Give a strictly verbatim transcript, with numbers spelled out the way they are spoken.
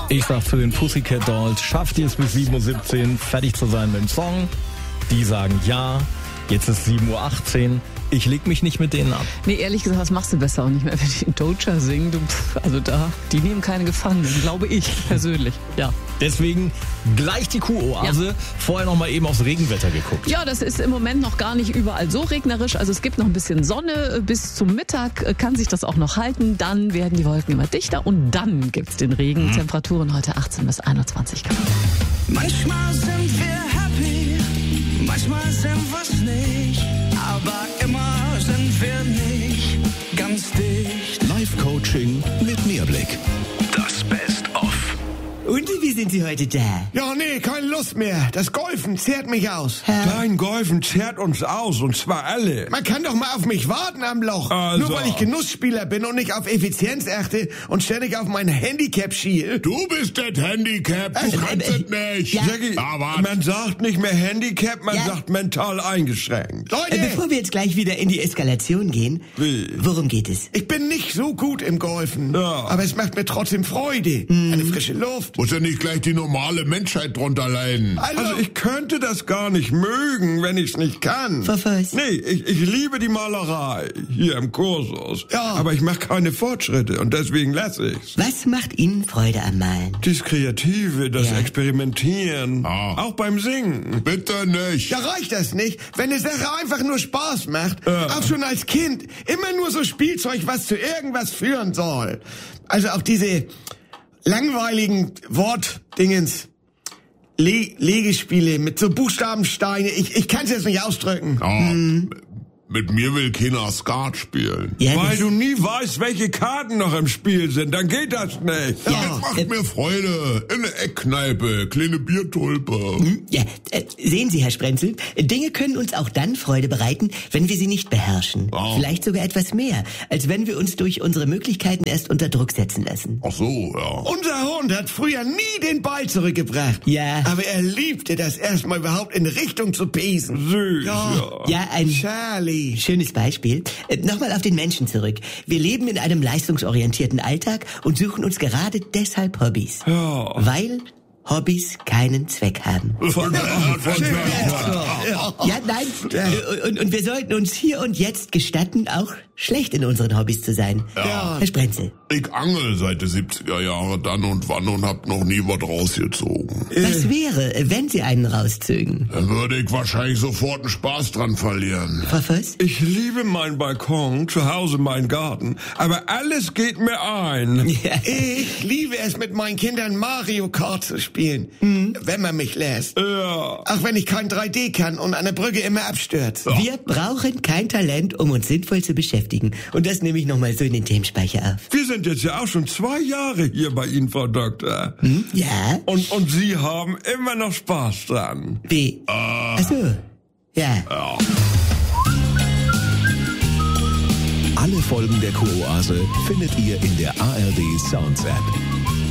Ich sag für den Pussycat Dolls, schafft ihr es bis sieben Uhr siebzehn fertig zu sein mit dem Song? Die sagen ja. Jetzt ist sieben Uhr achtzehn. Ich leg mich nicht mit denen ab. Nee, ehrlich gesagt, das machst du besser auch nicht mehr, wenn die in Doja singen. Du, pff, also da, die nehmen keine Gefangenen, glaube ich persönlich. Ja. Deswegen gleich die Kuh-Oase. Ja. Vorher noch mal eben aufs Regenwetter geguckt. Ja, das ist im Moment noch gar nicht überall so regnerisch. Also es gibt noch ein bisschen Sonne. Bis zum Mittag kann sich das auch noch halten. Dann werden die Wolken immer dichter und dann gibt's den Regen. Mhm. Temperaturen heute achtzehn bis einundzwanzig Grad. Manchmal sind wir happy, manchmal sind wir's nicht. Aber immer sind wir nicht ganz dicht. Live-Coaching mit Mehrblick. Das Best-of. Und wie sind Sie heute da? Ja, nee, keine Lust mehr. Das Golfen zehrt mich aus. Dein Golfen zehrt uns aus, und zwar alle. Man kann doch mal auf mich warten am Loch. Also. Nur weil ich Genussspieler bin und nicht auf Effizienz achte und ständig auf mein Handicap schiel. Du bist das Handicap, du Also, kannst äh, es nicht. ja. Jackie, Aber- man sagt nicht mehr Handicap, man Ja. sagt mental eingeschränkt. Leute, Äh, bevor wir jetzt gleich wieder in die Eskalation gehen, Wie? worum geht es? ich bin nicht so gut im Golfen. Ja. Aber es macht mir trotzdem Freude. Eine frische Luft. Muss ja nicht gleich die normale Menschheit drunter leiden. Also, Also ich könnte das gar nicht mögen, wenn ich's nicht kann. Was? Nee, ich, ich liebe die Malerei hier im Kursus. Ja. Aber ich mache keine Fortschritte und deswegen lasse ich's. Was macht Ihnen Freude am Malen? Das Kreative, das Ja. Experimentieren, Ah. auch beim Singen. Bitte nicht. ja, reicht das nicht? Wenn eine Sache einfach nur Spaß macht, Ja. auch schon als Kind, immer nur so Spielzeug, was zu irgendwas führen soll. Also auch diese langweiligen Wortdingens, Le Legespiele mit so Buchstabensteine, ich, ich kann es jetzt nicht ausdrücken. Ja, mit mir will keiner Skat spielen. Ja, Weil das- du nie weißt, welche Karten noch im Spiel sind, dann geht das nicht. Das Ja. macht mir Freude. In der Eckkneipe, kleine Biertulpe. Ja, äh, sehen Sie, Herr Sprenzel, Dinge können uns auch dann Freude bereiten, wenn wir sie nicht beherrschen. Ja. Vielleicht sogar etwas mehr, als wenn wir uns durch unsere Möglichkeiten erst unter Druck setzen lassen. Ach so, ja. Unser Hund hat früher nie den Ball zurückgebracht. Ja. Aber er liebte das erstmal überhaupt in Richtung zu pesen. Süß, Ja. ja. Ja, ein Charlie. schönes Beispiel. Äh, Nochmal auf den Menschen zurück. Wir leben in einem leistungsorientierten Alltag und suchen uns gerade deshalb Hobbys. Ja. Weil Hobbys keinen Zweck haben. Von Bernhard von Bernhard. Ja, nein. Äh, Und, und wir sollten uns hier und jetzt gestatten, auch schlecht in unseren Hobbys zu sein. Ja. Herr Sprenzel, Ich angel seit den siebziger Jahre dann und wann und hab noch nie was rausgezogen. was wäre, wenn Sie einen rauszögen? Dann würde ich wahrscheinlich sofort einen Spaß dran verlieren. Frau Voss? Ich liebe meinen Balkon, zu Hause meinen Garten, aber alles geht mir ein. Ja. Ich liebe es, mit meinen Kindern Mario Kart zu spielen, wenn man mich lässt. Ja. Auch wenn ich kein drei D kann und an der Brücke immer abstürzt. Wir brauchen kein Talent, um uns sinnvoll zu beschäftigen. Und das nehme ich nochmal so in den Themenspeicher auf. Wir sind jetzt ja auch schon zwei Jahre hier bei Ihnen, Frau Doktor. Hm? Ja? Und, und Sie haben immer noch Spaß dran. Wie? Ach so. Ja. Alle Folgen der Kuh-Oase findet ihr in der A R D Sounds App.